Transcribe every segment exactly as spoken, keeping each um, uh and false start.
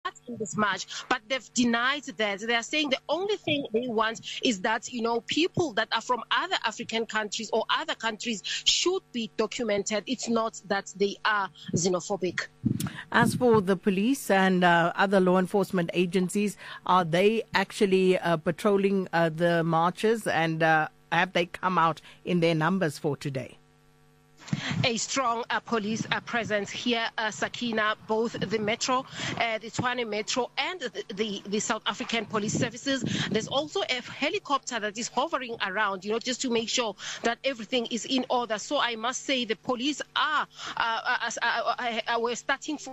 in this march, but they've denied that. They are saying the only thing they want is that, you know, people that are from other African countries or other countries should be documented. It's not that they are xenophobic. As for the police and uh, other law enforcement agencies, are they actually uh, patrolling uh, the marches, and uh, have they come out in their numbers for today? A strong uh, police uh, presence here, uh, Sakina, both the Metro, uh, the Tshwane Metro and the, the, the South African Police Services. There's also a helicopter that is hovering around, you know, just to make sure that everything is in order. So I must say the police are, uh, uh, uh, uh, uh, we're starting for...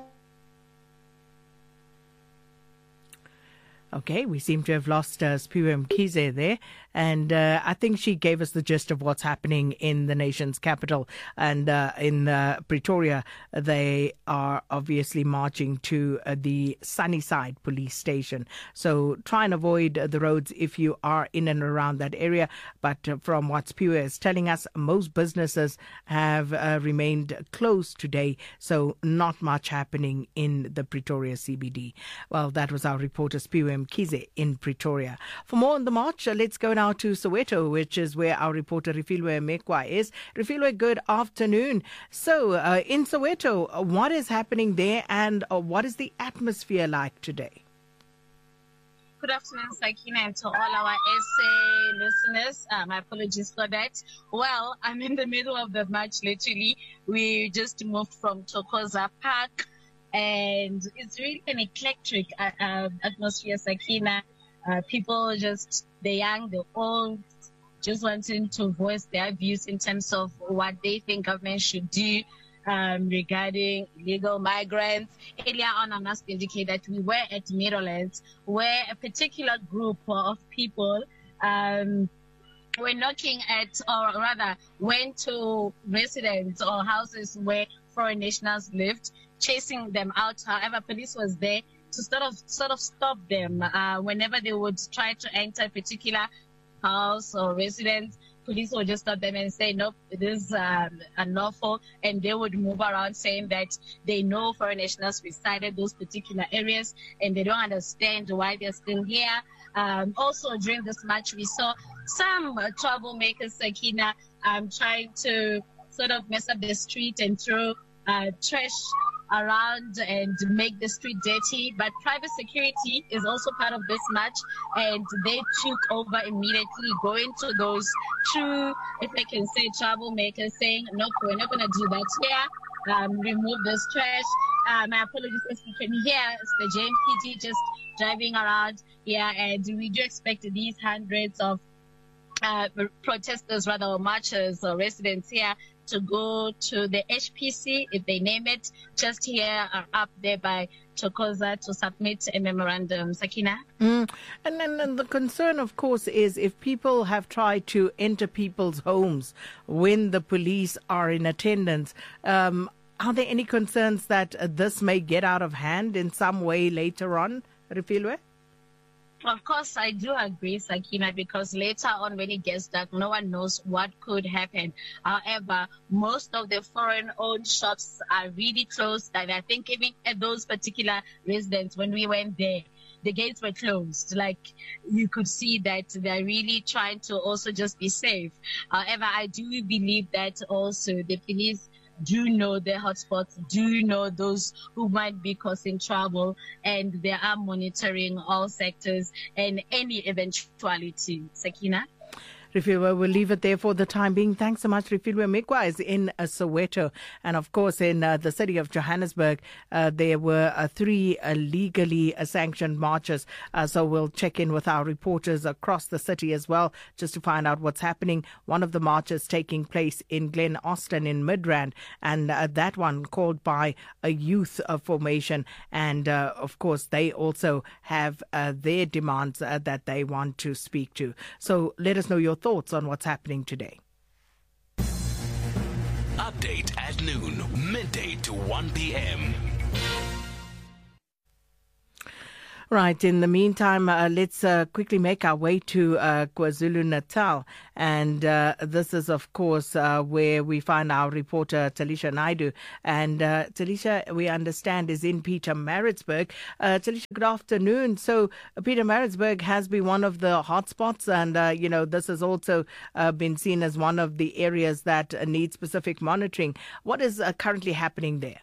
Okay, we seem to have lost uh, Siphiwe Mkhize there, and uh, I think she gave us the gist of what's happening in the nation's capital. And uh, in uh, Pretoria, they are obviously marching to uh, the Sunnyside police station. So try and avoid uh, the roads if you are in and around that area. But uh, from what Siphiwe is telling us, most businesses have uh, remained closed today, so not much happening in the Pretoria C B D. Well, that was our reporter Siphiwe Mkhize in Pretoria. For more on the march, uh, let's go now to Soweto, which is where our reporter Refilwe Mekwa is. Refilwe, good afternoon. So, uh, in Soweto, uh, what is happening there, and uh, what is the atmosphere like today? Good afternoon, Sakina, and to all our S A listeners. Uh, my apologies for that. Well, I'm in the middle of the march, literally. We just moved from Thokoza Park, and it's really an eclectic uh, uh, atmosphere, Sakina. Uh, people just, the young, the old, just wanting to voice their views in terms of what they think government should do um, regarding illegal migrants. Earlier on, I must indicate that we were at Meadowlands, where a particular group of people um, were knocking at, or rather went to residents or houses where foreign nationals lived, chasing them out. However, police was there to sort of sort of stop them uh, whenever they would try to enter a particular house or residence. Police would just stop them and say, nope, it is um, unlawful, and they would move around saying that they know foreign nationals resided those particular areas and they don't understand why they're still here. Um, also, during this match, we saw some uh, troublemakers, Sakina, um, trying to sort of mess up the street and throw uh, trash around and make the street dirty. But private security is also part of this match, and they took over immediately, going to those true, if I can say, troublemakers, saying, nope, we're not going to do that here. Um, remove this trash. Uh, my apologies, as you can hear, it's the J M P T just driving around here, and we do expect these hundreds of uh, protesters, rather, or marchers or residents here to go to the H P C, if they name it, just here uh, up there by Thokoza to submit a memorandum. Sakina? Mm. And then and the concern, of course, is if people have tried to enter people's homes when the police are in attendance, um, are there any concerns that uh, this may get out of hand in some way later on, Refilwe? Of course, I do agree, Sakina, because later on when it gets dark, no one knows what could happen. However, most of the foreign-owned shops are really closed, and I think even at those particular residents, when we went there, the gates were closed. Like, you could see that they're really trying to also just be safe. However, I do believe that also the police do know the hotspots, do know those who might be causing trouble, and they are monitoring all sectors and any eventuality. Sakina? Refilwe, we'll leave it there for the time being. Thanks so much. Refilwe Mekwa is in uh, Soweto. And of course, in uh, the city of Johannesburg, uh, there were uh, three uh, legally uh, sanctioned marches. Uh, so we'll check in with our reporters across the city as well, just to find out what's happening. One of the marches taking place in Glen Austin in Midrand, and uh, that one called by a youth uh, formation. And uh, of course, they also have uh, their demands uh, that they want to speak to. So let us know your thoughts on what's happening today. Update at noon, midday to one p.m. Right. In the meantime, uh, let's uh, quickly make our way to uh, KwaZulu-Natal. And uh, this is, of course, uh, where we find our reporter, Talisha Naidu. And uh, Talisha, we understand, is in Pietermaritzburg. Uh, Talisha, good afternoon. So Pietermaritzburg has been one of the hotspots. And, uh, you know, this has also uh, been seen as one of the areas that uh, need specific monitoring. What is uh, currently happening there?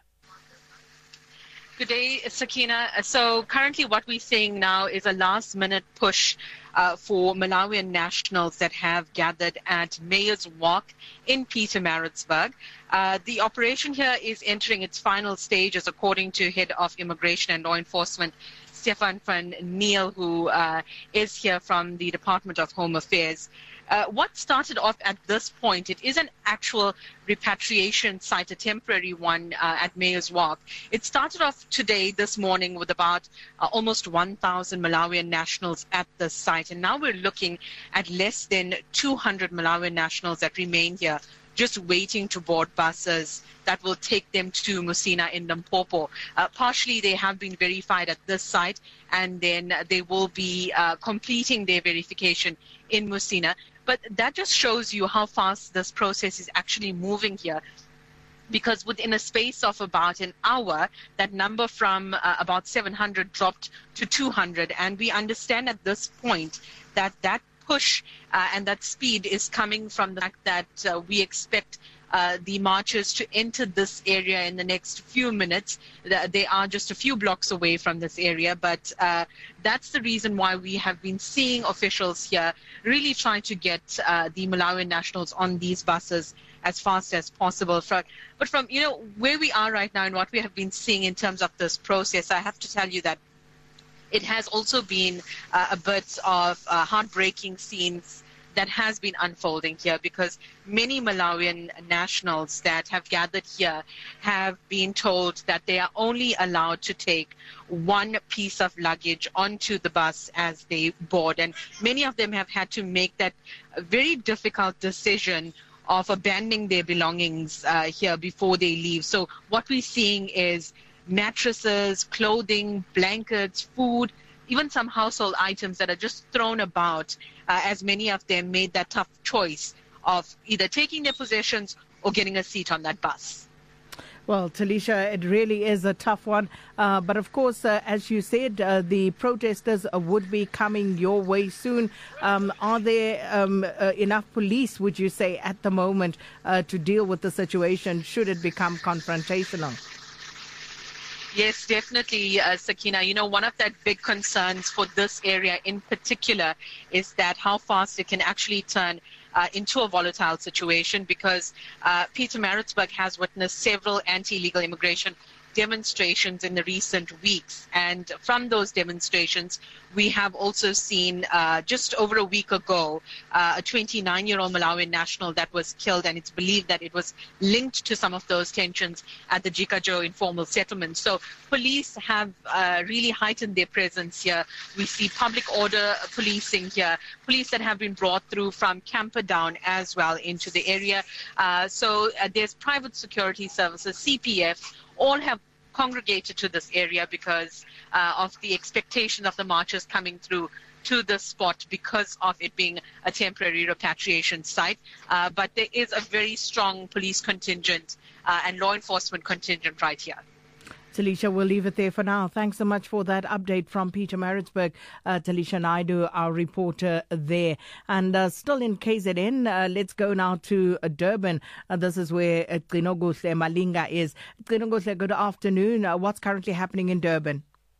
Good day, Sakina. So currently what we're seeing now is a last-minute push uh, for Malawian nationals that have gathered at Mayor's Walk in Pietermaritzburg. Uh, the operation here is entering its final stages, according to Head of Immigration and Law Enforcement, Stefan van Niel, who uh, is here from the Department of Home Affairs. Uh, what started off at this point, it is an actual repatriation site, a temporary one uh, at Mayor's Walk. It started off today, this morning, with about uh, almost one thousand Malawian nationals at the site. And now we're looking at less than two hundred Malawian nationals that remain here, just waiting to board buses that will take them to Musina in Limpopo. Uh, partially, they have been verified at this site, and then they will be uh, completing their verification in Musina. But that just shows you how fast this process is actually moving here, because within a space of about an hour, that number from uh, about seven hundred dropped to two hundred. And we understand at this point that that push uh, and that speed is coming from the fact that uh, we expect uh, the marchers to enter this area in the next few minutes. They are just a few blocks away from this area, but uh, that's the reason why we have been seeing officials here really trying to get uh, the Malawian nationals on these buses as fast as possible. But from, you know, where we are right now and what we have been seeing in terms of this process, I have to tell you that it has also been uh, a bit of uh, heartbreaking scenes that has been unfolding here, because many Malawian nationals that have gathered here have been told that they are only allowed to take one piece of luggage onto the bus as they board. And many of them have had to make that very difficult decision of abandoning their belongings uh, here before they leave. So what we're seeing is mattresses, clothing, blankets, food, even some household items that are just thrown about, uh, as many of them made that tough choice of either taking their possessions or getting a seat on that bus. Well, Talisha, it really is a tough one. Uh, but of course, uh, as you said, uh, the protesters uh, would be coming your way soon. Um, are there um, uh, enough police, would you say, at the moment uh, to deal with the situation should it become confrontational? Yes, definitely, uh, Sakina. You know, one of the big concerns for this area in particular is that how fast it can actually turn uh, into a volatile situation, because uh, Pietermaritzburg has witnessed several anti-illegal immigration demonstrations in the recent weeks. And from those demonstrations, we have also seen uh, just over a week ago, uh, a twenty-nine-year-old Malawian national that was killed, and it's believed that it was linked to some of those tensions at the Jikajo informal settlement. So police have uh, really heightened their presence here. We see public order policing here, police that have been brought through from Camperdown as well into the area. Uh, so uh, there's private security services, C P F, all have congregated to this area because uh, of the expectation of the marchers coming through to the spot because of it being a temporary repatriation site. Uh, but there is a very strong police contingent uh, and law enforcement contingent right here. Talisha, we'll leave it there for now. Thanks so much for that update from Pietermaritzburg. Uh, Talisha Naidu, our reporter there. And uh, still in K Z N, uh, let's go now to uh, Durban. Uh, this is where uh, Gcinokuhle Malinga is. Gcinokuhle, good afternoon. Uh, what's currently happening in Durban?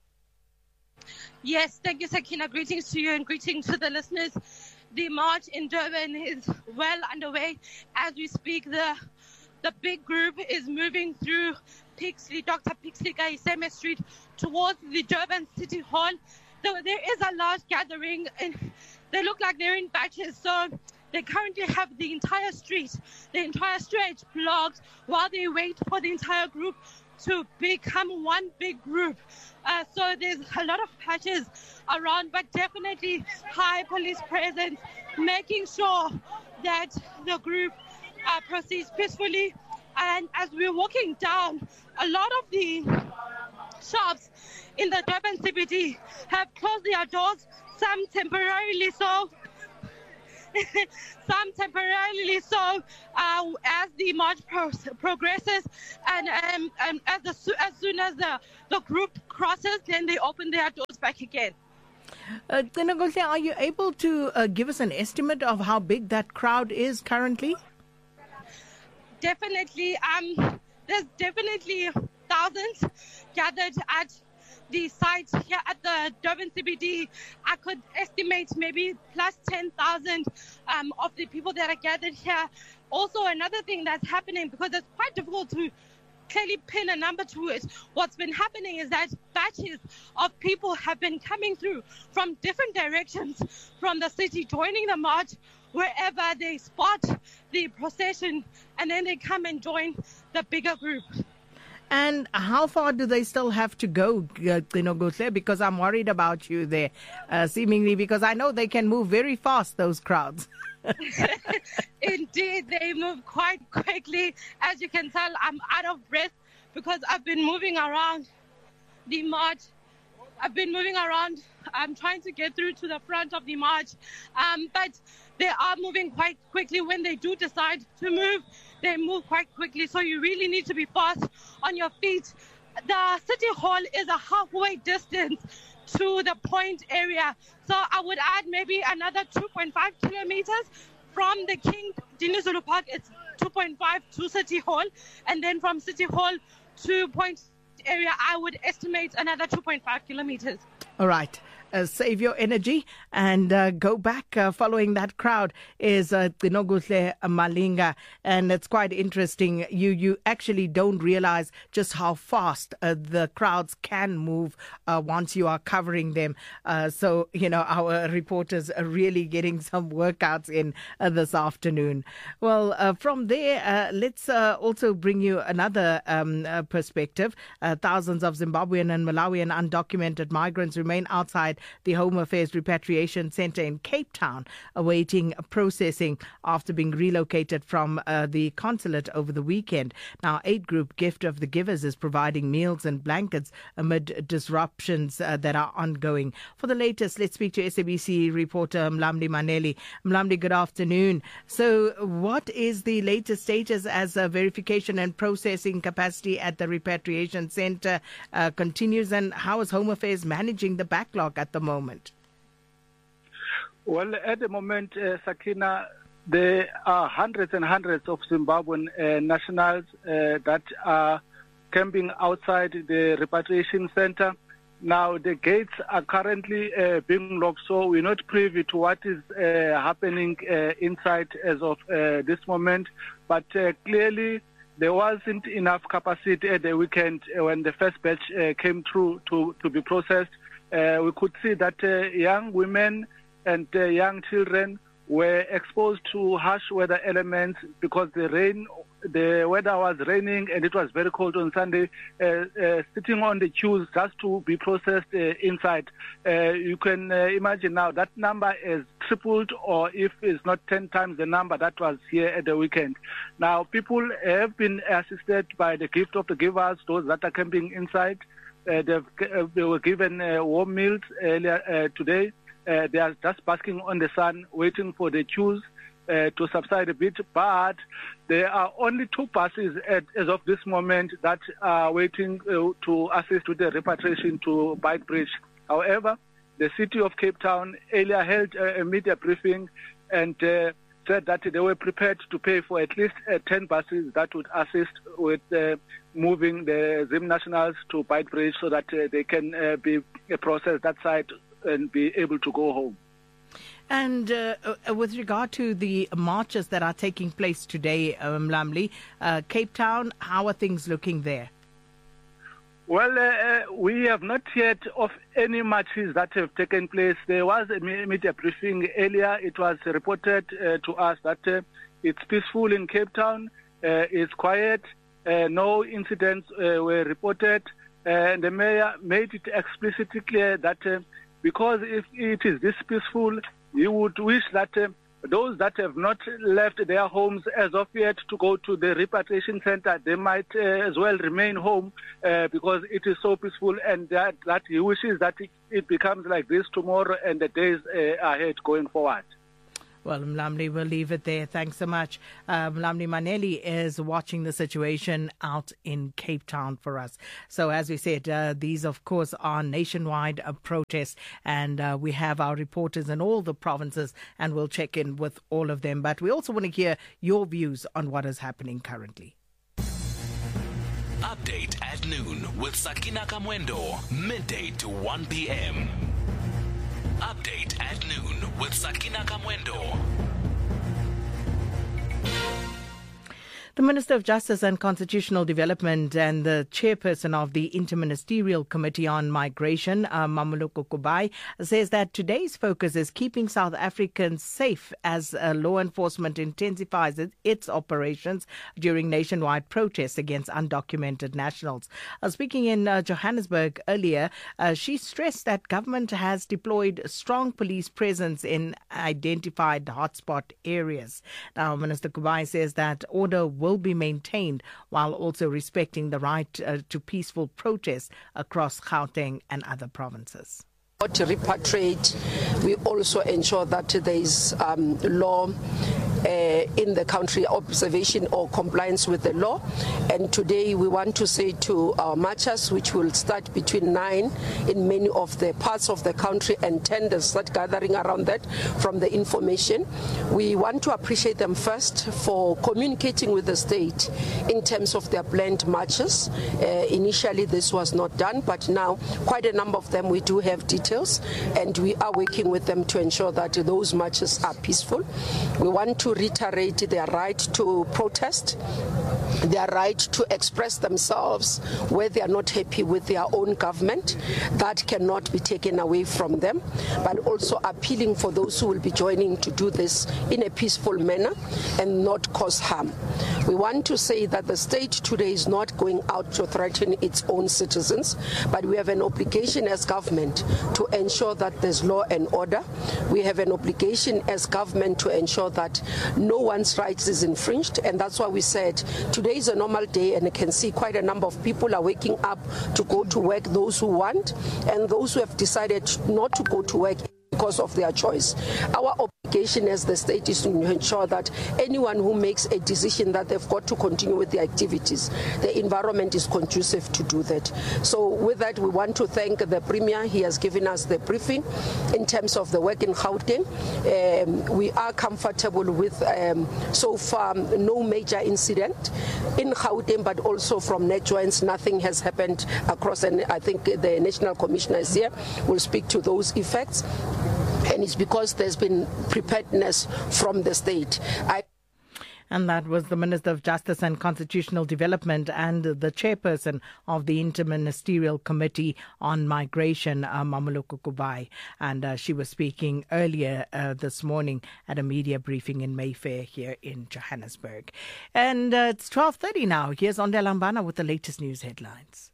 Yes, thank you, Sakina. Greetings to you and greetings to the listeners. The march in Durban is well underway. As we speak, the the big group is moving through Pixley, Doctor Pixley Kaiseme Street towards the Durban City Hall. So there is a large gathering, and they look like they're in batches. So they currently have the entire street, the entire stretch blocked while they wait for the entire group to become one big group. Uh, so there's a lot of patches around, but definitely high police presence, making sure that the group uh, proceeds peacefully. And as we're walking down, a lot of the shops in the Durban C B D have closed their doors, some temporarily so. Some temporarily so uh, as the march pro- progresses, and, um, and as, the, as soon as the, the group crosses, then they open their doors back again. Uh, are you able to uh, give us an estimate of how big that crowd is currently? Definitely. Um, there's definitely thousands gathered at the site here at the Durban C B D. I could estimate maybe plus ten thousand um, of the people that are gathered here. Also, another thing that's happening, because it's quite difficult to clearly pin a number to it, what's been happening is that batches of people have been coming through from different directions from the city, joining the march wherever they spot the procession, and then they come and join the bigger group. And how far do they still have to go, uh, because I'm worried about you there, uh, seemingly, because I know they can move very fast, those crowds. Indeed, they move quite quickly. As you can tell, I'm out of breath because I've been moving around the march. I've been moving around. I'm trying to get through to the front of the march. Um, but they are moving quite quickly. When they do decide to move, they move quite quickly. So you really need to be fast on your feet. The city hall is a halfway distance to the point area. So I would add maybe another two point five kilometers from the King Dinizulu Park. It's two point five to City Hall. And then from City Hall to point area, I would estimate another two point five kilometers. All right. Uh, save your energy and uh, go back. Uh, following that crowd is uh, Tinoguhle Malinga, and it's quite interesting. You you actually don't realize just how fast uh, the crowds can move uh, once you are covering them. Uh, so, you know, our reporters are really getting some workouts in uh, this afternoon. Well, uh, from there, uh, let's uh, also bring you another um, uh, perspective. Uh, thousands of Zimbabwean and Malawian undocumented migrants remain outside the Home Affairs Repatriation Centre in Cape Town, awaiting processing after being relocated from uh, the consulate over the weekend. Now, Aid Group Gift of the Givers is providing meals and blankets amid disruptions uh, that are ongoing. For the latest, let's speak to S A B C reporter Mlamdi Maneli. Mlamdi, good afternoon. So what is the latest status as uh, verification and processing capacity at the Repatriation Centre uh, continues, and how is Home Affairs managing the backlog at the moment? Well, at the moment, uh, Sakina, there are hundreds and hundreds of Zimbabwean uh, nationals uh, that are camping outside the repatriation center. Now, the gates are currently uh, being locked, so we're not privy to what is uh, happening uh, inside as of uh, this moment. But uh, clearly, there wasn't enough capacity at the weekend uh, when the first batch uh, came through to, to be processed. Uh, we could see that uh, young women and uh, young children were exposed to harsh weather elements because the rain, the weather was raining and it was very cold on Sunday, uh, uh, sitting on the queues just to be processed uh, inside. Uh, you can uh, imagine now that number is tripled, or if it's not ten times the number that was here at the weekend. Now, people have been assisted by the Gift of the Givers, those that are camping inside. Uh, they've, uh, they were given uh, warm meals earlier uh, today. Uh, they are just basking on the sun, waiting for the queues uh, to subside a bit. But there are only two buses at, as of this moment that are waiting uh, to assist with the repatriation to Beitbridge. However, the city of Cape Town earlier held a, a media briefing and uh, said that they were prepared to pay for at least uh, ten buses that would assist with uh, moving the Zim nationals to Beitbridge so that uh, they can uh, be uh, processed that side and be able to go home. And uh, uh, with regard to the marches that are taking place today, um, Mlamli, uh, Cape Town, how are things looking there? Well, uh, we have not yet of any marches that have taken place. There was a media briefing earlier. It was reported uh, to us that uh, it's peaceful in Cape Town. Uh, it's quiet. Uh, no incidents uh, were reported. Uh, and the mayor made it explicitly clear that uh, because if it is this peaceful, he would wish that uh, those that have not left their homes as of yet to go to the repatriation center, they might uh, as well remain home uh, because it is so peaceful, and that, that he wishes that it, it becomes like this tomorrow and the days uh, ahead going forward. Well, Mlamli, we'll leave it there. Thanks so much. Uh, Mlamli Maneli is watching the situation out in Cape Town for us. So as we said, uh, these, of course, are nationwide uh, protests, and uh, we have our reporters in all the provinces, and we'll check in with all of them. But we also want to hear your views on what is happening currently. Update at noon with Sakina Kamwendo, midday to one p.m. Update at noon with Sakina Kamwendo. The Minister of Justice and Constitutional Development and the chairperson of the Interministerial Committee on Migration, uh, Mmamoloko Kubayi, says that today's focus is keeping South Africans safe as uh, law enforcement intensifies it, its operations during nationwide protests against undocumented nationals. Uh, speaking in uh, Johannesburg earlier, uh, she stressed that government has deployed strong police presence in identified hotspot areas. Now, Minister Kubayi says that order will will be maintained while also respecting the right uh, to peaceful protest across Gauteng and other provinces. To repatriate, we also ensure that there is um, law uh, in the country, observation or compliance with the law. And today we want to say to our marchers, which will start between nine in many of the parts of the country and ten they start gathering around that from the information. We want to appreciate them first for communicating with the state in terms of their planned marches. Uh, initially this was not done, but now quite a number of them we do have details, and we are working with them to ensure that those marches are peaceful. We want to reiterate their right to protest, their right to express themselves where they are not happy with their own government. That cannot be taken away from them, but also appealing for those who will be joining to do this in a peaceful manner and not cause harm. We want to say that the state today is not going out to threaten its own citizens, but we have an obligation as government to ensure that there's law and order. We have an obligation as government to ensure that no one's rights is infringed, and that's why we said today is a normal day, and you can see quite a number of people are waking up to go to work, those who want, and those who have decided not to go to work because of their choice. Our obligation as the state is to ensure that anyone who makes a decision that they've got to continue with their activities, the environment is conducive to do that. So with that, we want to thank the Premier. He has given us the briefing in terms of the work in Gauteng. Um, we are comfortable with, um, so far, no major incident in Gauteng, but also from net joints, nothing has happened across, and I think the National Commissioner is here, will speak to those effects. And it's because there's been preparedness from the state. I And that was the Minister of Justice and Constitutional Development and the chairperson of the Interministerial Committee on Migration, uh, Mmamoloko Kubayi. And uh, she was speaking earlier uh, this morning at a media briefing in Mayfair here in Johannesburg. And uh, it's twelve thirty now. Here's Onde Lambana with the latest news headlines.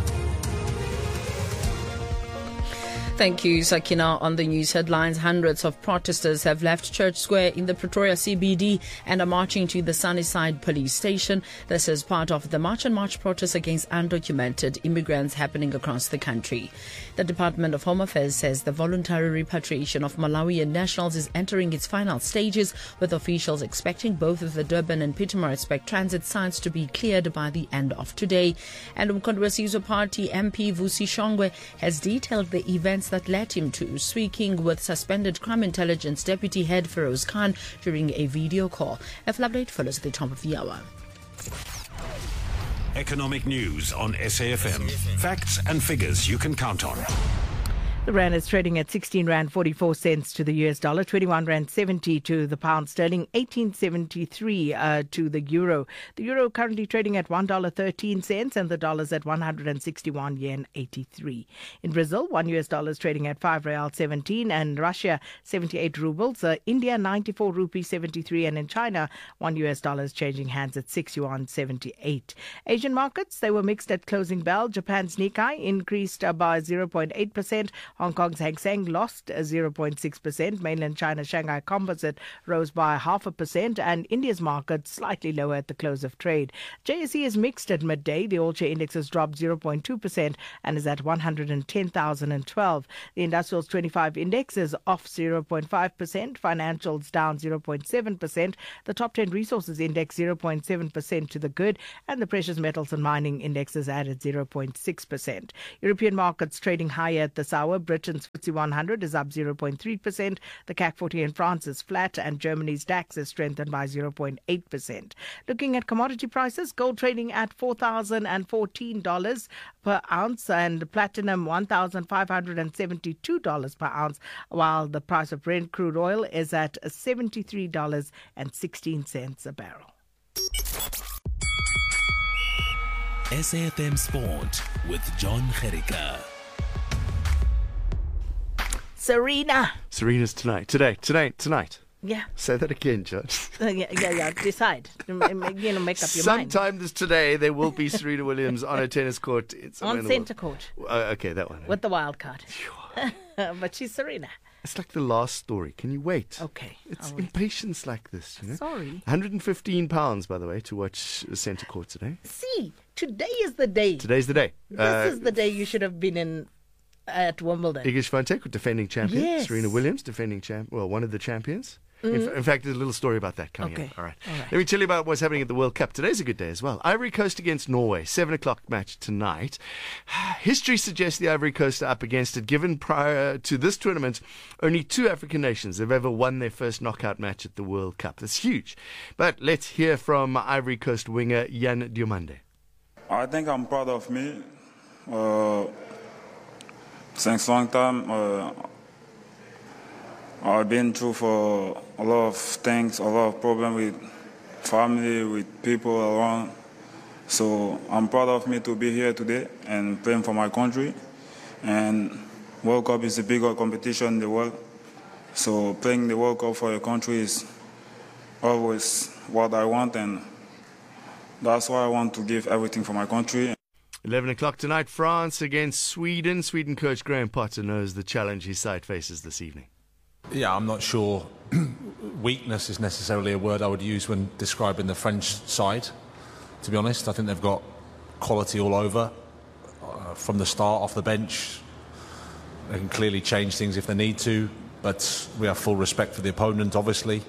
Thank you, Sakina. On the news headlines, hundreds of protesters have left Church Square in the Pretoria C B D and are marching to the Sunnyside police station. This is part of the March and March protests against undocumented immigrants happening across the country. The Department of Home Affairs says the voluntary repatriation of Malawian nationals is entering its final stages, with officials expecting both of the Durban and Pietermaritzburg transit sites to be cleared by the end of today. And Umkhonto Party M P Vusi Shongwe has detailed the events that led him to speaking with suspended crime intelligence deputy head Feroz Khan during a video call. A full update follows at the top of the hour. Economic news on S A F M. Facts and figures you can count on. The rand is trading at sixteen rand forty-four cents to the U S dollar, twenty-one rand seventy to the pound sterling, eighteen seventy-three uh, to the euro. The euro currently trading at one dollar thirteen cents and the dollar's at one hundred sixty-one yen eighty-three. In Brazil, one U S dollar is trading at five real seventeen, and Russia seventy-eight rubles, uh, India ninety-four rupees seventy-three, and in China one U S dollar is changing hands at six yuan seventy-eight. Asian markets, they were mixed at closing bell. Japan's Nikkei increased uh, by zero point eight percent. Hong Kong's Hang Seng lost zero point six percent. Mainland China Shanghai Composite rose by half a percent, and India's market slightly lower at the close of trade. J S E is mixed at midday. The all-share index has dropped zero point two percent and is at one hundred ten thousand twelve. The Industrials twenty-five index is off zero point five percent. Financials down zero point seven percent. The top ten resources index zero point seven percent to the good, and the precious metals and mining index is added zero point six percent. European markets trading higher at this hour. Britain's F T S E one hundred is up zero point three percent. The C A C forty in France is flat, and Germany's DAX is strengthened by zero point eight percent. Looking at commodity prices, gold trading at four thousand fourteen dollars per ounce, and platinum one thousand five hundred seventy-two dollars per ounce, while the price of Brent crude oil is at seventy-three dollars and sixteen cents a barrel. S A F M Sport with John Gericka. Serena. Serena's tonight. Today. Today. Tonight. Yeah. Say that again, John. Uh, yeah, yeah, yeah. Decide. You know, make up your mind. Sometime this today, there will be Serena Williams on a tennis court. It's on centre court. Uh, okay, that one. With the wild card. But she's Serena. It's like the last story. Can you wait? Okay. It's impatience like this. You know? Sorry. one hundred fifteen pounds, by the way, to watch centre court today. See, today is the day. Today's the day. This uh, is the day you should have been in at Wimbledon. Iga Swiatek, defending champion. Yes. Serena Williams, defending champ. Well, one of the champions. Mm. In, f- in fact, there's a little story about that coming Okay. up. All right. All right. Let me tell you about what's happening at the World Cup. Today's a good day as well. Ivory Coast against Norway, seven o'clock match tonight. History suggests the Ivory Coast are up against it, given prior to this tournament, only two African nations have ever won their first knockout match at the World Cup. That's huge. But let's hear from Ivory Coast winger Jan Diomande. I think I'm proud of me. Uh, since long time, uh, I've been through for a lot of things, a lot of problems with family, with people around. So I'm proud of me to be here today and playing for my country. And World Cup is the bigger competition in the world. So playing the World Cup for your country is always what I want, and that's why I want to give everything for my country. eleven o'clock tonight, France against Sweden. Sweden coach Graham Potter knows the challenge his side faces this evening. Yeah, I'm not sure weakness is necessarily a word I would use when describing the French side, to be honest. I think they've got quality all over, uh, from the start, off the bench. They can clearly change things if they need to, but we have full respect for the opponent, obviously,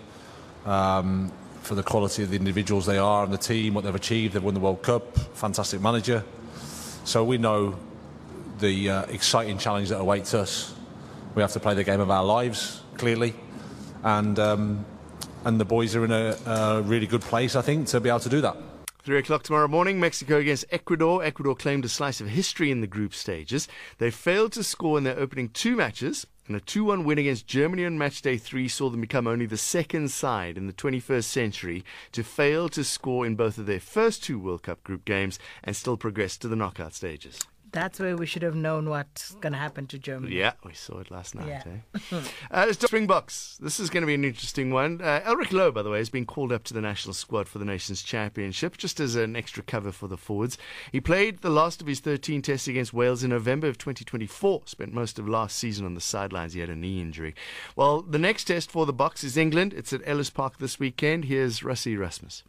um, for the quality of the individuals they are and the team, what they've achieved. They've won the World Cup, fantastic manager. So we know the uh, exciting challenge that awaits us. We have to play the game of our lives, clearly, and um, and the boys are in a, a really good place, I think, to be able to do that. Three o'clock tomorrow morning, Mexico against Ecuador. Ecuador claimed a slice of history in the group stages. They failed to score in their opening two matches, and a two one win against Germany on match day three saw them become only the second side in the twenty-first century to fail to score in both of their first two World Cup group games and still progress to the knockout stages. That's where we should have known what's going to happen to Germany. Yeah, we saw it last night. Yeah. Eh? uh, it's Springboks. This is going to be an interesting one. Uh, Elric Lowe, by the way, has been called up to the national squad for the Nations Championship, just as an extra cover for the forwards. He played the last of his thirteen tests against Wales in November of twenty twenty-four. Spent most of last season on the sidelines. He had a knee injury. Well, the next test for the Boks is England. It's at Ellis Park this weekend. Here's Rassie Erasmus.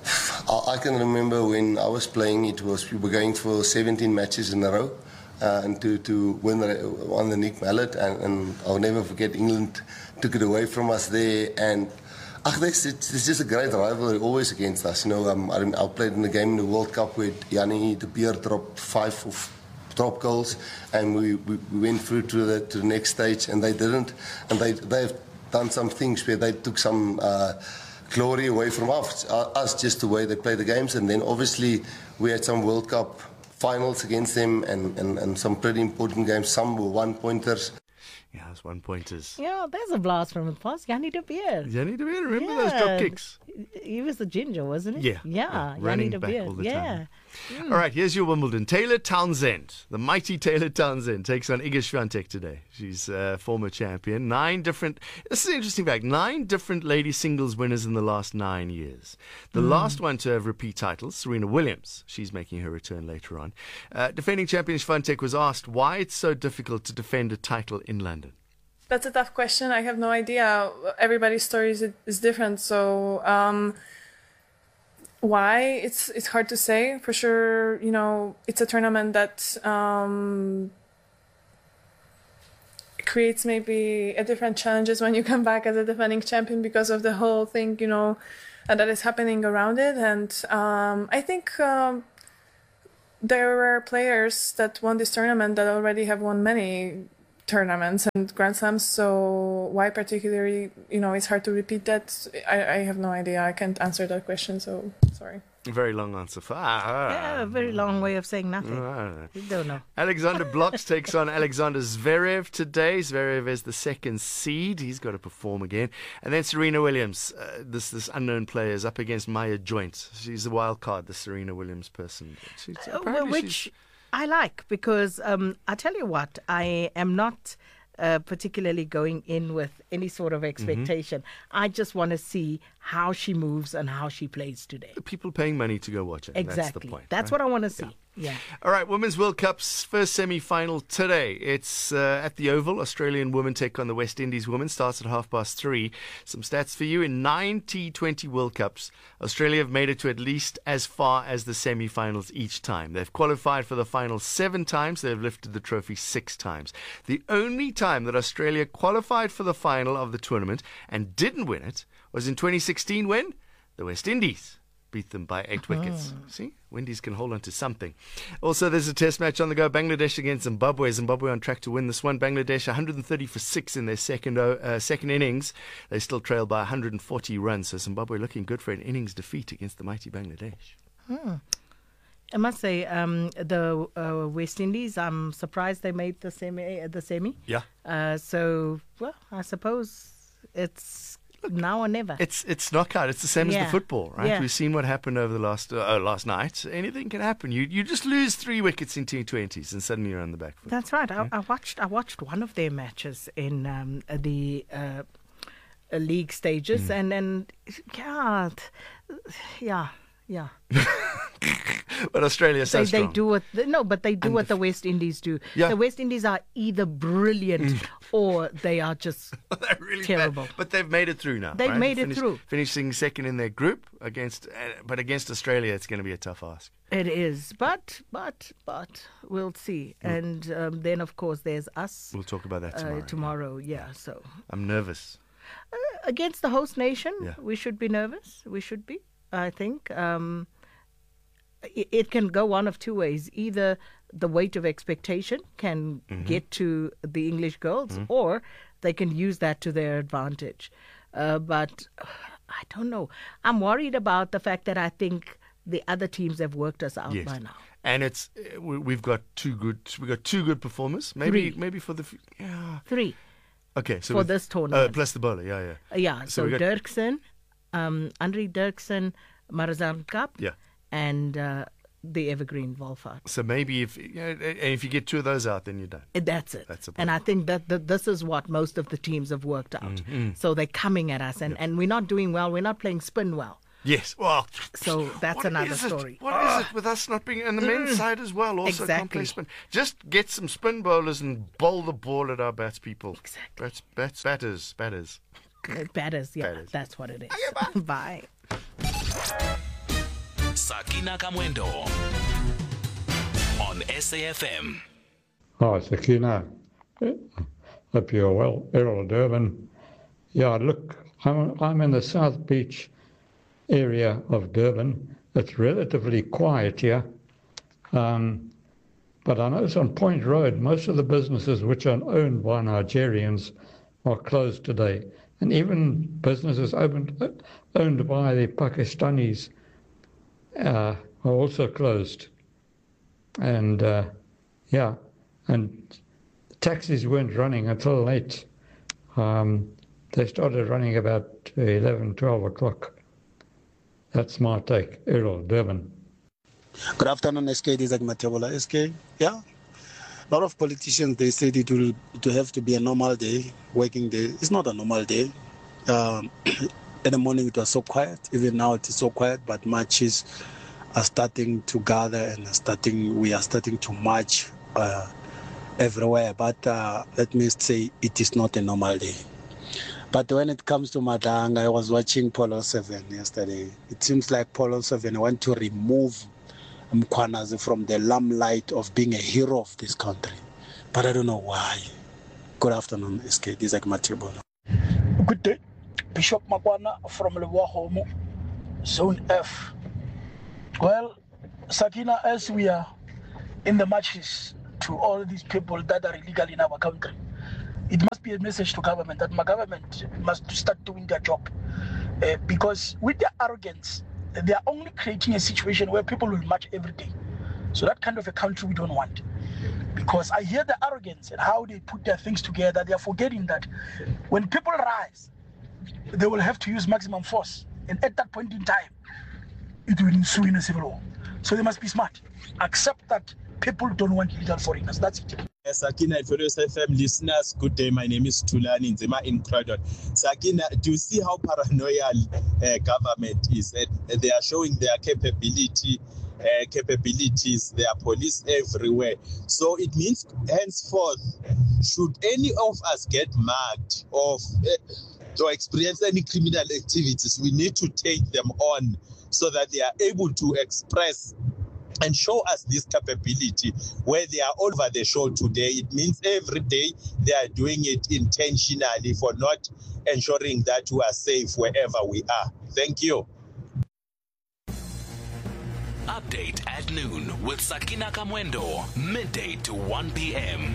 I can remember when I was playing, it was we were going for seventeen matches in a row, uh, and to, to win on the Nick Mallet, and, and I'll never forget England took it away from us there, and ach, it's, it's just a great rivalry always against us. You know, um, I, I played in the game in the World Cup where Yanni de Beer dropped five of drop goals, and we, we, we went through to the to the next stage, and they didn't, and they they've done some things where they took some. Uh, glory away from us, us, just the way they play the games. And then obviously we had some World Cup finals against them and, and, and some pretty important games. Some were one-pointers. Yeah, those one-pointers. Yeah, there's a blast from the past. Yanni de Beer. Yanni de Beer, remember yeah. those drop kicks? He was the ginger, wasn't he? Yeah. Yeah, yeah. Yanni Running de back Beer. all the yeah. time. Mm. All right, here's your Wimbledon. Taylor Townsend, the mighty Taylor Townsend, takes on Iga Swiatek today. She's a former champion. Nine different, this is an interesting fact, nine different lady singles winners in the last nine years. The mm. last one to have repeat titles, Serena Williams. She's making her return later on. Uh, defending champion Swiatek was asked why it's so difficult to defend a title in London. That's a tough question. I have no idea. Everybody's story is, is different, so... Um, Why? It's it's hard to say. For sure, you know, it's a tournament that um, creates maybe a different challenges when you come back as a defending champion because of the whole thing, you know, uh, that is happening around it. And um, I think um, there are players that won this tournament that already have won many tournaments and Grand Slams, so why particularly, you know, it's hard to repeat that. I, I have no idea. I can't answer that question, so sorry. A very long answer for ah, yeah, a very long way of saying nothing. Ah. We don't know. Alexander Blocks takes on Alexander Zverev today. Zverev is the second seed. He's got to perform again. And then Serena Williams, uh, this this unknown player, is up against Maya Joint. She's a wild card, the Serena Williams person. She's, uh, well, which she's... I like because um, I tell you what, I am not uh, particularly going in with any sort of expectation. Mm-hmm. I just want to see how she moves and how she plays today. The people paying money to go watch it. Exactly. That's the point. That's right? what I want to see. Yeah. Yeah. All right, Women's World Cup's first semi-final today. It's uh, at the Oval. Australian women take on the West Indies women. Starts at half past three. Some stats for you. In nine T twenty World Cups, Australia have made it to at least as far as the semi-finals each time. They've qualified for the final seven times. They've lifted the trophy six times. The only time that Australia qualified for the final of the tournament and didn't win it was in twenty sixteen when the West Indies beat them by eight wickets. See? Windies can hold on to something. Also, there's a test match on the go. Bangladesh against Zimbabwe. Zimbabwe on track to win this one. Bangladesh one hundred thirty for six in their second uh, second innings. They still trail by one hundred forty runs. So Zimbabwe looking good for an innings defeat against the mighty Bangladesh. Hmm. I must say, um, the uh, West Indies, I'm surprised they made the semi. The semi. Yeah. Uh, so, well, I suppose it's... Look, now or never. It's it's knockout. It's the same yeah. as the football, right? Yeah. We've seen what happened over the last uh, last night. Anything can happen. You you just lose three wickets in T twenties and suddenly you're on the back foot. That's right. Yeah. I, I watched I watched one of their matches in um, the uh, uh, league stages, mm. and and yeah, yeah, yeah. But Australia is so they, strong. They do what no, but they do and what the, the West Indies do. Yeah. The West Indies are either brilliant mm. or they are just They're really terrible. Bad. But they've made it through now. They've right? made Finish, it through, finishing second in their group against, uh, but against Australia, it's going to be a tough ask. It is, but but but we'll see. Mm. And um, then of course there's us. We'll talk about that tomorrow. Uh, tomorrow, yeah. yeah. So I'm nervous uh, against the host nation. Yeah. We should be nervous. We should be. I think. Um, It can go one of two ways. Either the weight of expectation can mm-hmm. get to the English girls, mm-hmm. or they can use that to their advantage. Uh, but uh, I don't know. I'm worried about the fact that I think the other teams have worked us out yes. by now. And it's uh, we've got two good we've got two good performers. Maybe Three. maybe for the yeah. Three. Okay, so for this tournament, uh, plus the bowler, yeah, yeah. Uh, yeah. So, so Dirksen, um, Andre Dirksen, Marazan Cup. Yeah. And uh, the Evergreen Wolfhard. So maybe if you know, and if you get two of those out, then you're done. That's it. That's and I think that, that this is what most of the teams have worked out. Mm-hmm. So they're coming at us, and, yep. and we're not doing well. We're not playing spin well. Yes. Well, so that's another story. What oh. is it with us not being, and the men's mm. side as well, also exactly. can't play spin. Just get some spin bowlers and bowl the ball at our bats people. Exactly. Bats, bats, batters, batters. Batters, yeah, batters. That's what it is. Okay, bye. bye. Sakina Kamwendo on S A F M. Hi, Sakina. Hope you're well. Errol Durban. Yeah, look, I'm, I'm in the South Beach area of Durban. It's relatively quiet here. Um, but I notice on Point Road, most of the businesses which are owned by Nigerians are closed today. And even businesses opened, owned by the Pakistanis Uh, are also closed, and uh, yeah, and taxis weren't running until late. Um, they started running about eleven, twelve o'clock. That's my take. Errol, Durban. Good afternoon, S K. This is Matebola. S K, yeah. A lot of politicians, they said it will to have to be a normal day, working day. It's not a normal day. Um, in the morning it was so quiet. Even now it is so quiet, but marches are starting to gather and are starting. we are starting to march uh, everywhere. But uh, let me say it is not a normal day. But when it comes to Madang, I was watching Polo seven yesterday. It seems like Polo seven want to remove Mkhwanazi from the limelight of being a hero of this country. But I don't know why. Good afternoon, S K. This is Matebola. Good day. Bishop Makwana from Lewahomo, Zone F. Well, Sakina, as we are in the marches to all these people that are illegal in our country, it must be a message to government that my government must start doing their job. Uh, because with their arrogance, they are only creating a situation where people will march every day. So that kind of a country we don't want. Because I hear the arrogance and how they put their things together. They are forgetting that when people rise, they will have to use maximum force. And at that point in time, it will ensue in a civil war. So they must be smart. Accept that people don't want illegal foreigners. That's it. Sakina and Furious F M listeners, good day. My name is Tulani Nzema in Croydon. Sakina, do you see how paranoid uh, government is? Uh, they are showing their capability, uh, capabilities, their police everywhere. So it means henceforth, should any of us get mugged of uh, or experience any criminal activities, we need to take them on so that they are able to express and show us this capability where they are all over the show today. It means every day they are doing it intentionally for not ensuring that we are safe wherever we are. Thank you. Update at noon with Sakina Kamwendo, midday to one p.m.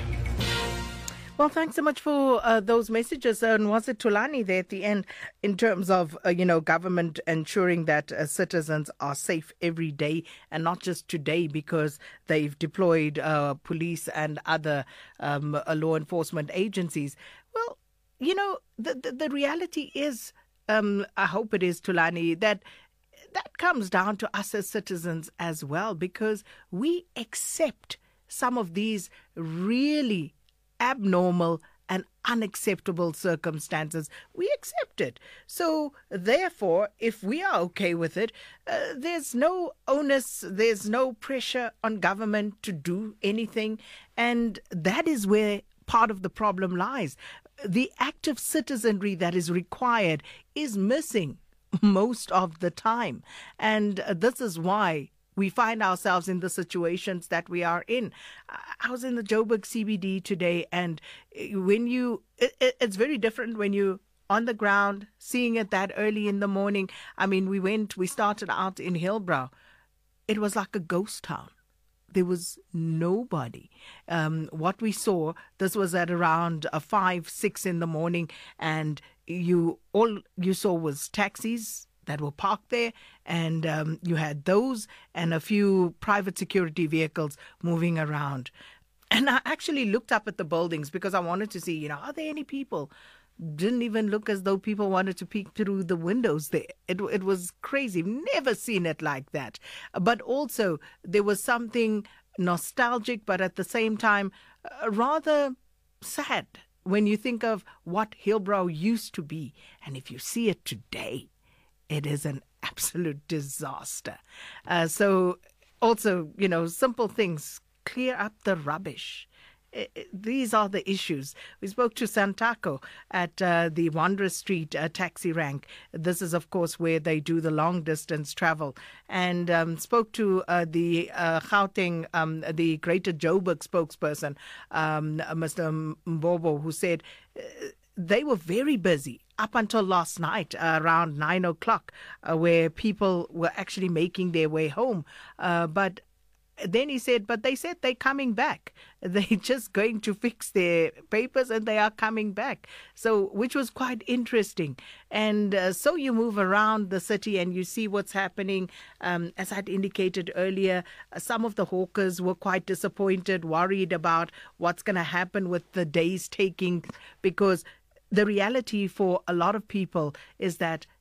Well, thanks so much for uh, those messages. Uh, and was it Tulani there at the end in terms of, uh, you know, government ensuring that uh, citizens are safe every day and not just today because they've deployed uh, police and other um, uh, law enforcement agencies? Well, you know, the, the, the reality is, um, I hope it is, Tulani, that that comes down to us as citizens as well, because we accept some of these really abnormal and unacceptable circumstances. We accept it. So therefore, if we are okay with it, uh, there's no onus, there's no pressure on government to do anything. And that is where part of the problem lies. The active citizenry that is required is missing most of the time. And uh, this is why we find ourselves in the situations that we are in. I was in the Joburg C B D today, and when you, it, it's very different when you on the ground, seeing it that early in the morning. I mean, we went, we started out in Hillbrow. It was like a ghost town. There was nobody. Um, what we saw, this was at around uh, five, six in the morning, and you all you saw was taxis that were parked there, and um, you had those and a few private security vehicles moving around. And I actually looked up at the buildings because I wanted to see, you know, are there any people? Didn't even look as though people wanted to peek through the windows there. It, it was crazy. Never seen it like that. But also, there was something nostalgic, but at the same time, uh, rather sad when you think of what Hillbrow used to be. And if you see it today, it is an absolute disaster. Uh, so also, you know, simple things, clear up the rubbish. It, it, these are the issues. We spoke to Santako at uh, the Wanderer Street uh, taxi rank. This is, of course, where they do the long distance travel. And um, spoke to uh, the uh, Gauteng, um, the Greater Joburg spokesperson, um, Mister Mbobo, who said uh, they were very busy up until last night uh, around nine o'clock, uh, where people were actually making their way home. Uh, but then he said, but they said they're coming back. They're just going to fix their papers and they are coming back. So, which was quite interesting. And uh, so you move around the city and you see what's happening. Um, as I'd indicated earlier, uh, some of the hawkers were quite disappointed, worried about what's going to happen with the days taking, because the reality for a lot of people is that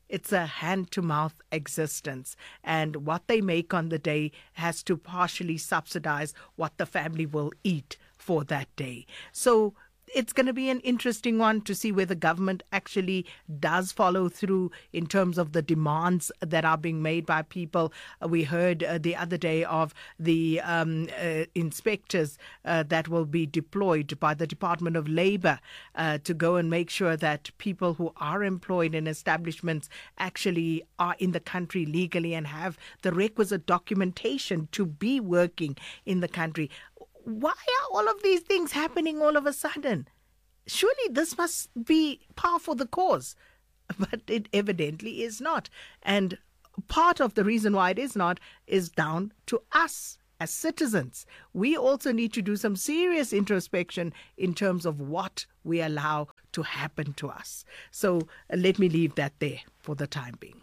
It's a hand-to-mouth existence, and what they make on the day has to partially subsidize what the family will eat for that day. So it's going to be an interesting one to see whether government actually does follow through in terms of the demands that are being made by people. Uh, we heard uh, the other day of the um, uh, inspectors uh, that will be deployed by the Department of Labour uh, to go and make sure that people who are employed in establishments actually are in the country legally and have the requisite documentation to be working in the country. Why are all of these things happening all of a sudden? Surely this must be par for the cause, but it evidently is not. And part of the reason why it is not is down to us as citizens. We also need to do some serious introspection in terms of what we allow to happen to us. So uh, let me leave that there for the time being.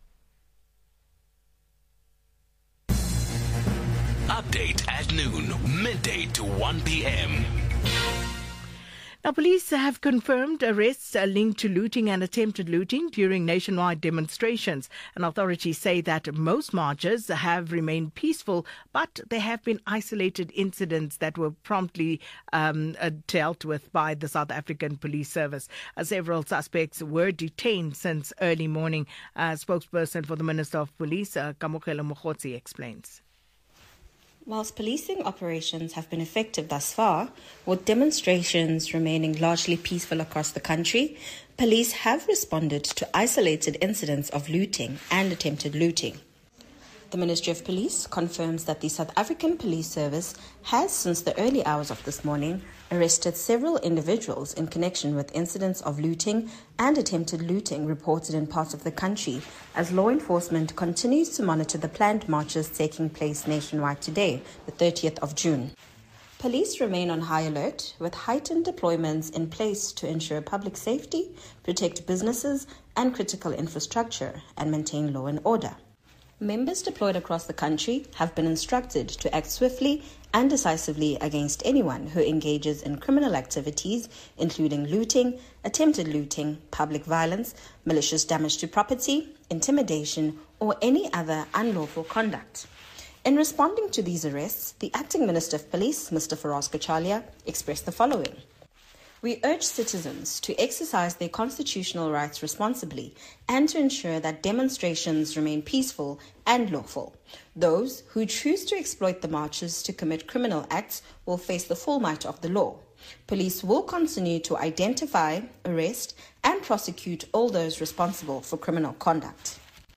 Update at noon, midday to one p.m. Now, police have confirmed arrests linked to looting and attempted looting during nationwide demonstrations. And authorities say that most marches have remained peaceful, but there have been isolated incidents that were promptly um, uh, dealt with by the South African Police Service. Uh, several suspects were detained since early morning. Uh, spokesperson for the Minister of Police, uh, Kamogelo Mokgotsi, explains. Whilst policing operations have been effective thus far, with demonstrations remaining largely peaceful across the country, police have responded to isolated incidents of looting and attempted looting. The Ministry of Police confirms that the South African Police Service has, since the early hours of this morning, arrested several individuals in connection with incidents of looting and attempted looting reported in parts of the country, as law enforcement continues to monitor the planned marches taking place nationwide today, the thirtieth of June. Police remain on high alert, with heightened deployments in place to ensure public safety, protect businesses and critical infrastructure, and maintain law and order. Members deployed across the country have been instructed to act swiftly and decisively against anyone who engages in criminal activities, including looting, attempted looting, public violence, malicious damage to property, intimidation, or any other unlawful conduct. In responding to these arrests, the Acting Minister of Police, Mister Feroz Kachalia, expressed the following. We urge citizens to exercise their constitutional rights responsibly and to ensure that demonstrations remain peaceful and lawful. Those who choose to exploit the marches to commit criminal acts will face the full might of the law. Police will continue to identify, arrest, and prosecute all those responsible for criminal conduct.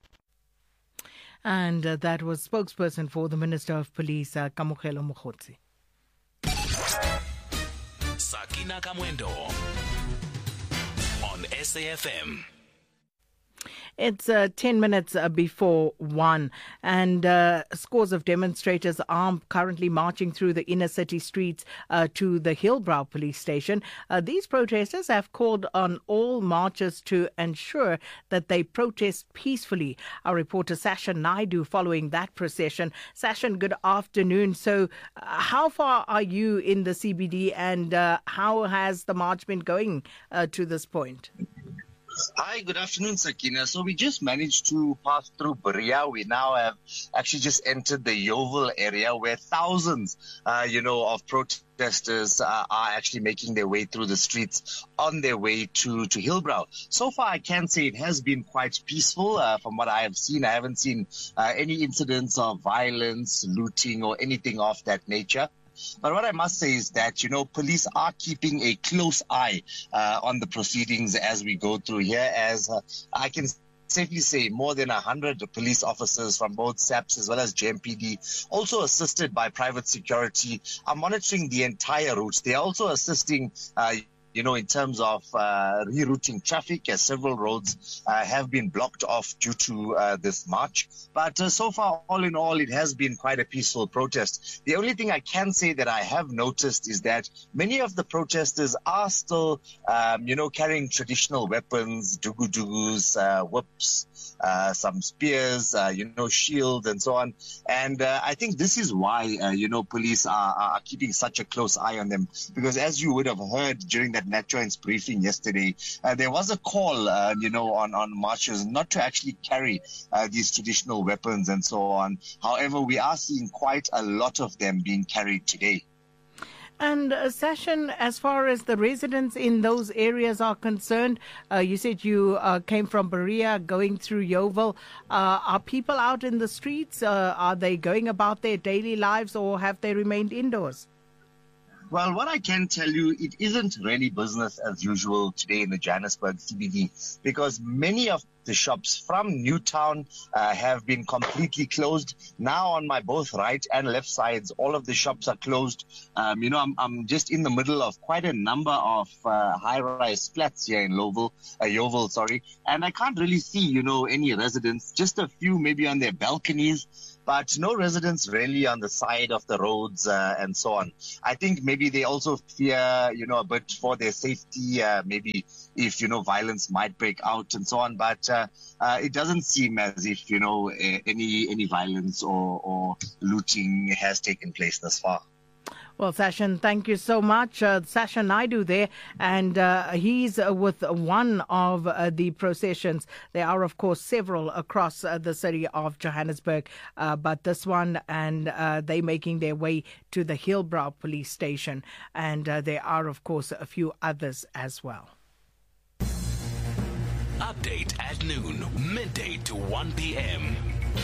And uh, that was spokesperson for the Minister of Police, uh, Kamogelo Mokgotsi. Sakina Kamwendo on S A F M. It's uh, ten minutes uh, before one, and uh, scores of demonstrators are currently marching through the inner city streets uh, to the Hillbrow police station. Uh, these protesters have called on all marchers to ensure that they protest peacefully. Our reporter Sasha Naidu following that procession. Sasha, good afternoon. So uh, how far are you in the C B D, and uh, how has the march been going uh, to this point? Hi, good afternoon, Sakina. So we just managed to pass through Berea. We now have actually just entered the Yeoville area where thousands, uh, you know, of protesters uh, are actually making their way through the streets on their way to, to Hillbrow. So far, I can say it has been quite peaceful. Uh, from what I have seen, I haven't seen uh, any incidents of violence, looting, or anything of that nature. But what I must say is that, you know, police are keeping a close eye uh, on the proceedings as we go through here, as uh, I can safely say more than one hundred police officers from both SAPS as well as J M P D, also assisted by private security, are monitoring the entire route. They are also assisting uh, you know, in terms of uh, rerouting traffic, as several roads uh, have been blocked off due to uh, this march. But uh, so far, all in all, it has been quite a peaceful protest. The only thing I can say that I have noticed is that many of the protesters are still, um, you know, carrying traditional weapons, dugu-dugus, uh, whips, uh, some spears, uh, you know, shields and so on. And uh, I think this is why, uh, you know, police are, are keeping such a close eye on them. Because as you would have heard during that at NetJoint's briefing yesterday, uh, there was a call, uh, you know, on, on marchers not to actually carry uh, these traditional weapons and so on. However, we are seeing quite a lot of them being carried today. And uh, Session, as far as the residents in those areas are concerned, uh, you said you uh, came from Berea going through Yeoville. Uh, are people out in the streets? Uh, are they going about their daily lives, or have they remained indoors? Well, what I can tell you, it isn't really business as usual today in the Johannesburg C B D, because many of the shops from Newtown uh, have been completely closed. Now on my both right and left sides, all of the shops are closed. Um, you know, I'm, I'm just in the middle of quite a number of uh, high-rise flats here in Yeoville, uh, Yeoville, sorry, and I can't really see, you know, any residents, just a few maybe on their balconies, but no residents really on the side of the roads uh, and so on. I think maybe they also fear, you know, a bit for their safety, uh, maybe if, you know, violence might break out and so on. But uh, uh, it doesn't seem as if, you know, any any violence or, or looting has taken place thus far. Well, Sashan, thank you so much. Uh, Sasha Naidu there, and uh, he's uh, with one of uh, the processions. There are, of course, several across uh, the city of Johannesburg, uh, but this one, and uh, they making their way to the Hillbrow police station, and uh, there are, of course, a few others as well. Update at noon, midday to one p.m.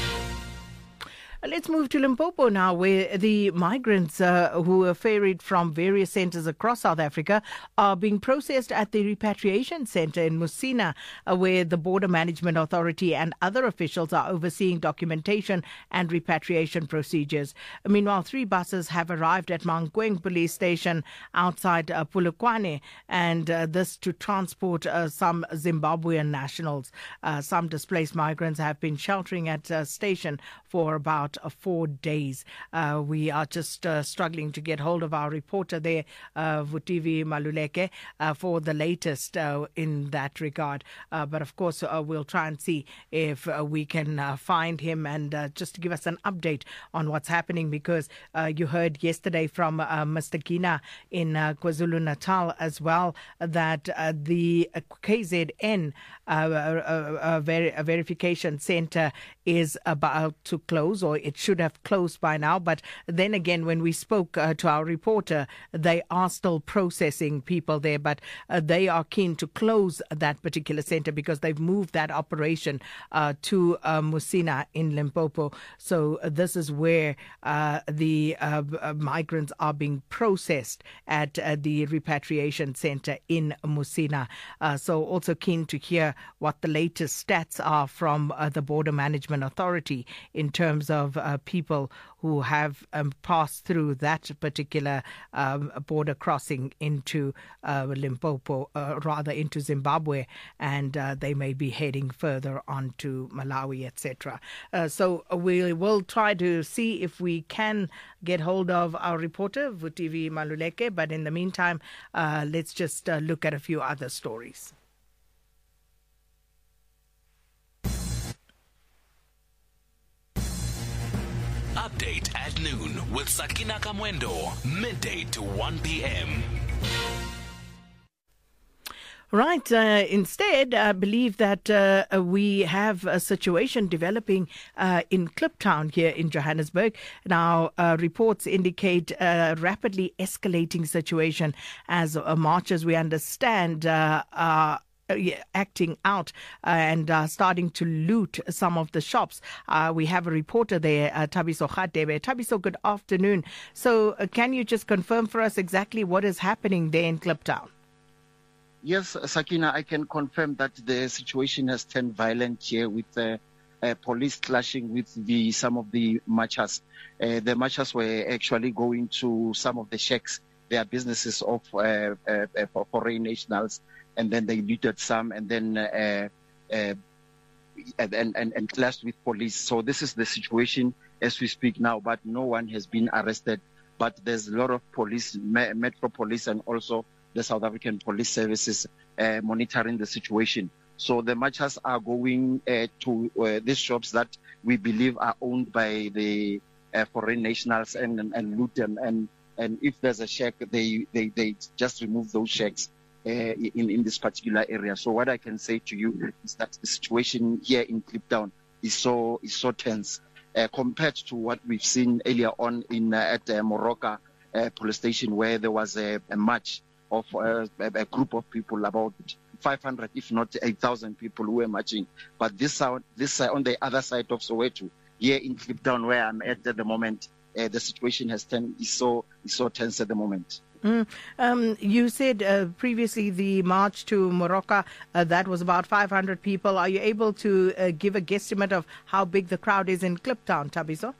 Let's move to Limpopo now, where the migrants uh, who are ferried from various centres across South Africa are being processed at the repatriation centre in Musina, uh, where the Border Management Authority and other officials are overseeing documentation and repatriation procedures. Meanwhile, three buses have arrived at Mankweng police station outside uh, Polokwane, and uh, this to transport uh, some Zimbabwean nationals. Uh, some displaced migrants have been sheltering at a station for about Uh, four days. Uh, we are just uh, struggling to get hold of our reporter there, uh, Vutivi Maluleke, uh, for the latest uh, in that regard. Uh, but of course, uh, we'll try and see if uh, we can uh, find him and uh, just to give us an update on what's happening, because uh, you heard yesterday from uh, Mister Gina in uh, KwaZulu-Natal as well that uh, the uh, K Z N uh, uh, uh, ver- uh, verification centre is about to close, or it should have closed by now. But then again, when we spoke uh, to our reporter, they are still processing people there, but uh, they are keen to close that particular centre because they've moved that operation uh, to uh, Musina in Limpopo. So uh, this is where uh, the uh, uh, migrants are being processed at uh, the repatriation centre in Musina. Uh, so also keen to hear what the latest stats are from uh, the Border Management Authority in terms of uh, people who have um, passed through that particular um, border crossing into uh, Limpopo, uh, rather into Zimbabwe, and uh, they may be heading further on to Malawi, et cetera. Uh, so we will try to see if we can get hold of our reporter, Vutivi Maluleke, but in the meantime, uh, let's just uh, look at a few other stories. Update at noon with Sakina Kamwendo, midday to one p.m. Right. Uh, instead, I believe that uh, we have a situation developing uh, in Kliptown here in Johannesburg. Now, uh, reports indicate a rapidly escalating situation as uh, marchers, we understand, uh, are acting out uh, and uh, starting to loot some of the shops. Uh, we have a reporter there, uh, Tabiso Khadebe. Tabiso, good afternoon. So uh, can you just confirm for us exactly what is happening there in Kliptown? Yes, Sakina, I can confirm that the situation has turned violent here with uh, uh, police clashing with the some of the marchers. Uh, the marchers were actually going to some of the shacks, their businesses of uh, uh, for foreign nationals, and then they looted some, and then uh, uh, and, and, and clashed with police. So this is the situation as we speak now, but no one has been arrested. But there's a lot of police, Metro Police, and also the South African Police Services uh, monitoring the situation. So the marchers are going uh, to uh, these shops that we believe are owned by the uh, foreign nationals and, and, and loot them. And, and if there's a shack, they, they, they just remove those shacks uh, in, in this particular area. So what I can say to you is that the situation here in Kliptown is so is so tense uh, compared to what we've seen earlier on in uh, at uh, Moroka uh, police station, where there was a, a march of uh, a, a group of people, about five hundred, if not eight thousand people who were marching. But this uh, this uh, on the other side of Soweto, here in Kliptown, where I'm at at the moment, uh, the situation has turned is so is so tense at the moment. Mm. Um, you said uh, previously the march to Moroka, uh, that was about five hundred people. Are you able to uh, give a guesstimate of how big the crowd is in Kliptown, Thabiso?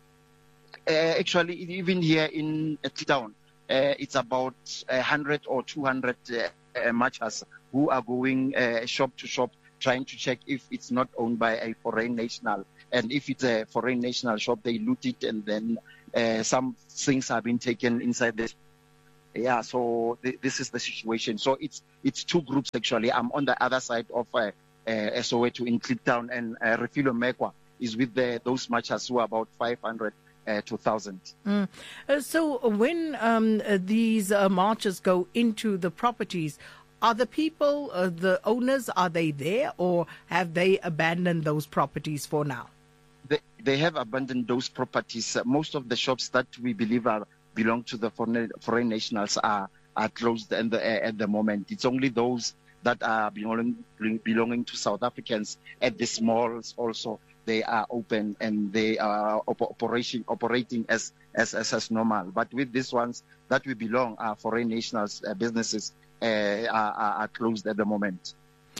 Uh, actually, even here in Kliptown, uh, it's about one hundred or two hundred uh, uh, marchers who are going uh, shop to shop, trying to check if it's not owned by a foreign national. And if it's a foreign national shop, they loot it, and then uh, some things have been taken inside this. Yeah, so th- this is the situation. So it's it's two groups actually. I'm on the other side of uh, uh, Soweto in Kliptown, and uh, Refilo Mekwa is with the, those marchers who are about five hundred uh, to one thousand. Mm. Uh, so when um, uh, these uh, marchers go into the properties, are the people, uh, the owners, are they there, or have they abandoned those properties for now? They, they have abandoned those properties. Uh, most of the shops that we believe are belong to the foreign, foreign nationals are, are closed at the, uh, at the moment. It's only those that are belonging, belonging to South Africans at the malls also. They are open and they are op- operation, operating as, as, as, as normal. But with these ones that we belong, are foreign nationals, uh, businesses uh, are, are closed at the moment.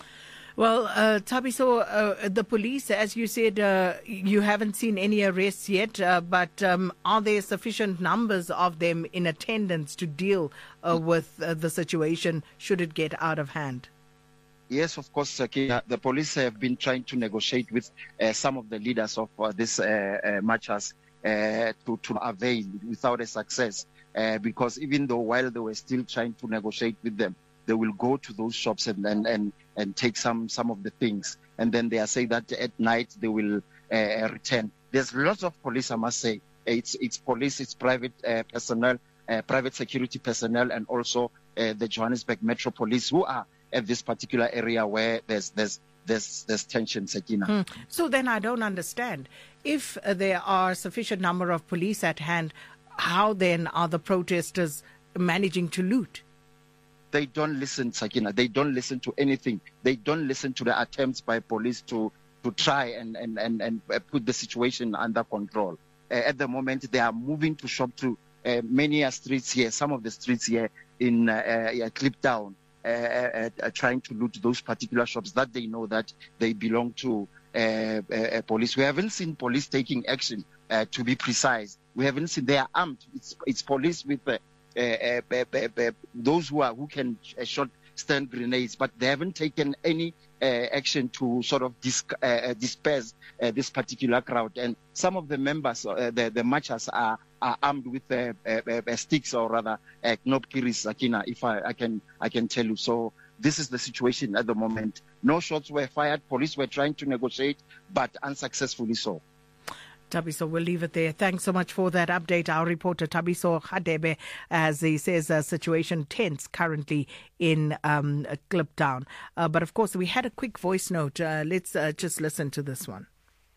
Well, uh, Thabiso, uh, the police, as you said, uh, you haven't seen any arrests yet, uh, but um, are there sufficient numbers of them in attendance to deal uh, with uh, the situation should it get out of hand? Yes, of course, uh, the police have been trying to negotiate with uh, some of the leaders of uh, these uh, uh, marchers uh, to, to avail without a success, uh, because even though while they were still trying to negotiate with them, they will go to those shops and, and, and, and take some, some of the things. And then they are saying that at night they will uh, return. There's lots of police, I must say. It's, it's police, it's private uh, personnel, uh, private security personnel, and also uh, the Johannesburg Metro Police who are at this particular area where there's, there's, there's, there's tension, Sakina. Hmm. So then I don't understand. If uh, there are sufficient number of police at hand, how then are the protesters managing to loot? They don't listen, Sakina. They don't listen to anything. They don't listen to the attempts by police to, to try and, and, and, and put the situation under control. Uh, at the moment, they are moving to shop to uh, many streets here, some of the streets here in uh, uh, Kliptown, uh, uh, uh, trying to loot those particular shops that they know that they belong to uh, uh, police. We haven't seen police taking action, uh, to be precise. We haven't seen, they are armed. It's, it's police with uh, Uh, uh, uh, uh, those who are who can uh, shot stun grenades, but they haven't taken any uh, action to sort of dis- uh, disperse uh, this particular crowd. And some of the members, uh, the, the marchers, are, are armed with uh, uh, uh, sticks, or rather, uh, knobkiris, Sakina, if I, I can I can tell you. So this is the situation at the moment. No shots were fired. Police were trying to negotiate, but unsuccessfully so. Thabiso, we'll leave it there. Thanks so much for that update. Our reporter, Thabiso Hadebe, as he says, a situation tense currently in um, Kliptown. Uh, but of course, we had a quick voice note. Uh, let's uh, just listen to this one.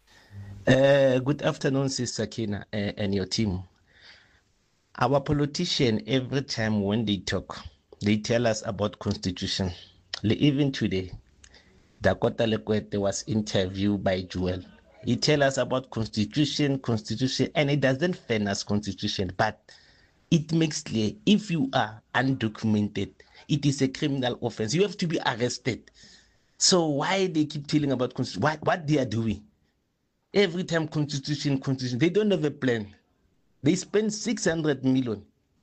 Uh, good afternoon, Sister Sakina uh, and your team. Our politicians, every time when they talk, they tell us about constitution. Even today, Dakota Lekwete was interviewed by Joel. He tells us about constitution, constitution, and it doesn't fairness constitution, but it makes clear if you are undocumented, it is a criminal offense. You have to be arrested. So why they keep telling about constitution? What, what they are doing? Every time constitution, constitution, they don't have a plan. They spend six hundred million.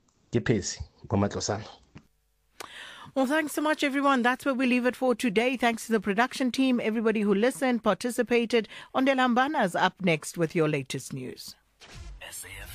Well, thanks so much, everyone. That's where we leave it for today. Thanks to the production team, everybody who listened, participated. Ondelambana's up next with your latest news. S A F